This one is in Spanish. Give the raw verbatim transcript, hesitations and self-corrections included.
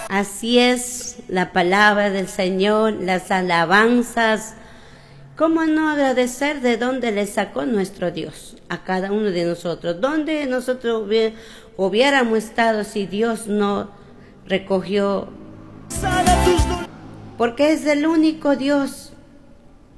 Así es la palabra del Señor, las alabanzas. ¿Cómo no agradecer de dónde le sacó nuestro Dios a cada uno de nosotros? ¿Dónde nosotros hubiéramos estado si Dios no recogió? Porque es el único Dios